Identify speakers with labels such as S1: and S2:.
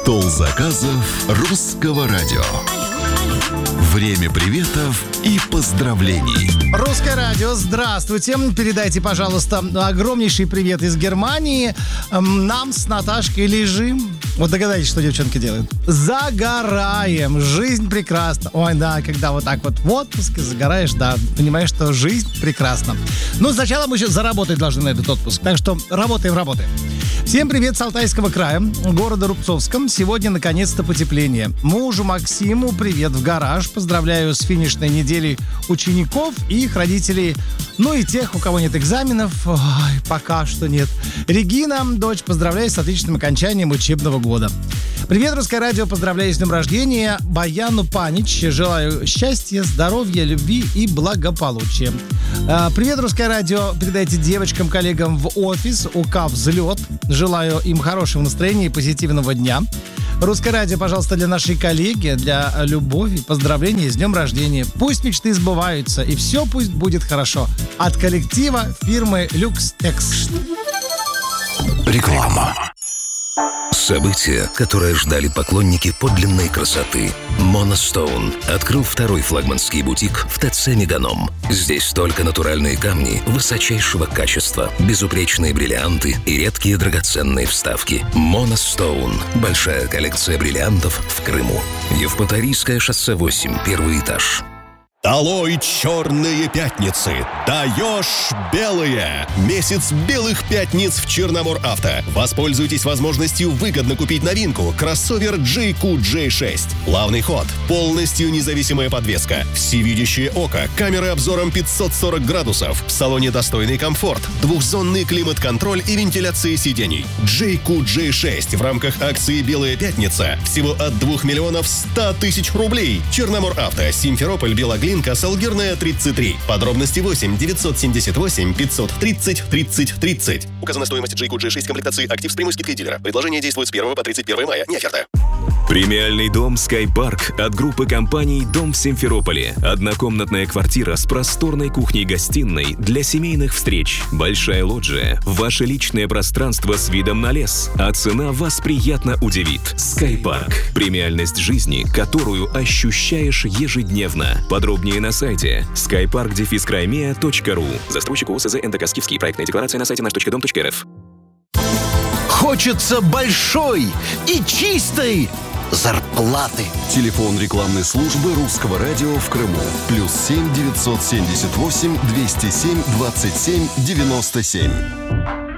S1: Стол заказов русского радио. Время приветов и поздравлений.
S2: Русское радио, здравствуйте. Передайте, пожалуйста, огромнейший привет из Германии. Нам с Наташкой лежим. Вот догадайтесь, что девчонки делают. Загораем. Жизнь прекрасна. Ой, да, когда вот так вот в отпуске загораешь, да, понимаешь, что жизнь прекрасна. Но сначала мы еще заработать должны на этот отпуск. Так что работаем. Всем привет с Алтайского края, города Рубцовском. Сегодня наконец-то потепление. Мужу Максиму привет в гараж. Поздравляю с финишной неделей учеников и их родителей. Ну и тех, у кого нет экзаменов. Ой, пока что нет. Регина, дочь, поздравляю с отличным окончанием учебного года. Привет, Русское радио, поздравляю с днем рождения Баяну Панич. Желаю счастья, здоровья, любви и благополучия. Привет, Русское радио, передайте девочкам, коллегам в офис УК «Взлет». Желаю им хорошего настроения и позитивного дня. Русское радио, пожалуйста, для нашей коллеги, для любови, поздравления с днем рождения. Пусть мечты сбываются, и все пусть будет хорошо. От коллектива фирмы «Люкстекс».
S3: Реклама. Событие, которое ждали поклонники подлинной красоты. Monostone открыл второй флагманский бутик в ТЦ «Меганом». Здесь только натуральные камни высочайшего качества, безупречные бриллианты и редкие драгоценные вставки. Monostone. Большая коллекция бриллиантов в Крыму. Евпаторийское шоссе 8, первый этаж.
S4: Долой черные пятницы! Даешь белые! Месяц белых пятниц в Черномор-Авто. Воспользуйтесь возможностью выгодно купить новинку – кроссовер JQ J6. Плавный ход, полностью независимая подвеска, всевидящее око, камеры обзором 540 градусов, в салоне достойный комфорт, двухзонный климат-контроль и вентиляция сидений. JQ J6 в рамках акции «Белая пятница» всего от 2 миллионов 100 тысяч рублей. Черномор-Авто, Симферополь, Белоглин, Салгирная, 33. Подробности 8 978 530 30 30. Указана стоимость JQ J6 комплектации «Актив» с прямой скидкой дилера. Предложение действует с 1 по 31 мая. Не оферта.
S5: Премиальный дом «Скайпарк» от группы компаний «Дом в Симферополе». Однокомнатная квартира с просторной кухней-гостиной для семейных встреч. Большая лоджия. Ваше личное пространство с видом на лес. А цена вас приятно удивит. «Скайпарк». Премиальность жизни, которую ощущаешь ежедневно. Подробнее на сайте skypark-crimea.ru. Застройщик ООО СЗ НДК «Скифский». Проектная декларация на сайте наш.дом.рф.
S6: Хочется большой и чистой зарплаты.
S1: Телефон рекламной службы русского радио в Крыму. +7 978 207 27 97.